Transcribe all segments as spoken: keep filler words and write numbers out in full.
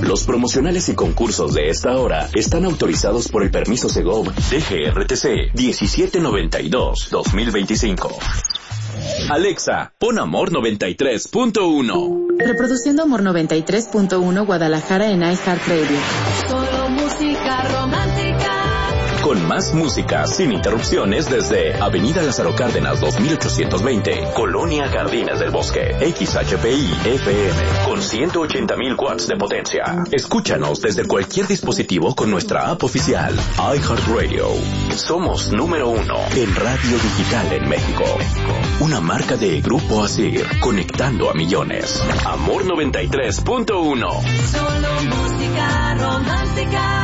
Los promocionales y concursos de esta hora están autorizados por el permiso Segov D G R T C diecisiete noventa y dos guión dos mil veinticinco. Alexa, pon Amor noventa y tres punto uno. Reproduciendo Amor noventa y tres punto uno Guadalajara en iHeartRadio. Solo música romántica. Con más música, sin interrupciones, desde Avenida Lázaro Cárdenas dos mil ochocientos veinte, Colonia Jardines del Bosque, X H P I F M, con ciento ochenta mil watts de potencia. Escúchanos desde cualquier dispositivo con nuestra app oficial, iHeartRadio. Somos número uno en radio digital en México. Una marca de Grupo Asir, conectando a millones. Amor noventa y tres punto uno. Solo música romántica.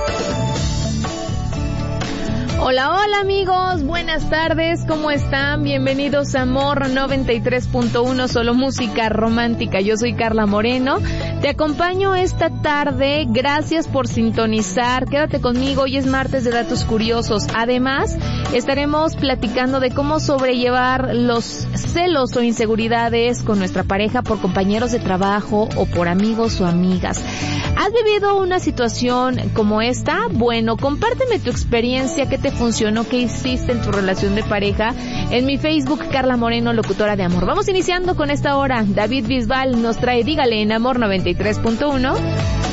Hola, hola amigos, buenas tardes, ¿cómo están? Bienvenidos a Amor noventa y tres punto uno, solo música romántica. Yo soy Carla Moreno, te acompaño esta tarde, gracias por sintonizar, quédate conmigo, hoy es martes de datos curiosos. Además, estaremos platicando de cómo sobrellevar los celos o inseguridades con nuestra pareja por compañeros de trabajo o por amigos o amigas. ¿Has vivido una situación como esta? Bueno, compárteme tu experiencia, qué te funcionó, qué hiciste en tu relación de pareja en mi Facebook, Carla Moreno, locutora de amor. Vamos iniciando con esta hora. David Bisbal nos trae Dígale en Amor noventa y tres punto uno.